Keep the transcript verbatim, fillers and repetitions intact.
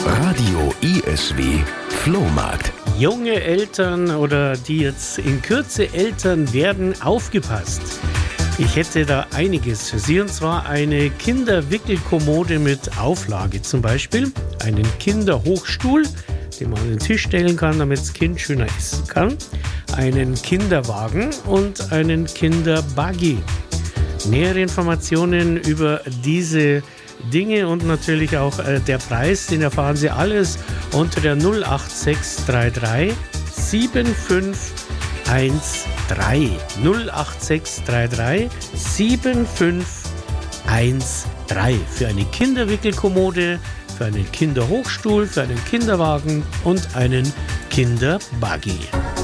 Radio I S W Flohmarkt. Junge Eltern oder die jetzt in Kürze Eltern werden, aufgepasst. Ich hätte da einiges für Sie, und zwar eine Kinderwickelkommode mit Auflage, zum Beispiel einen Kinderhochstuhl, den man an den Tisch stellen kann, damit das Kind schöner essen kann, einen Kinderwagen und einen Kinderbuggy. Nähere Informationen über diese Dinge und natürlich auch äh, der Preis, den erfahren Sie alles unter der null acht sechs drei drei sieben fünf eins drei. null acht sechs drei drei sieben fünf eins drei für eine Kinderwickelkommode, für einen Kinderhochstuhl, für einen Kinderwagen und einen Kinderbuggy.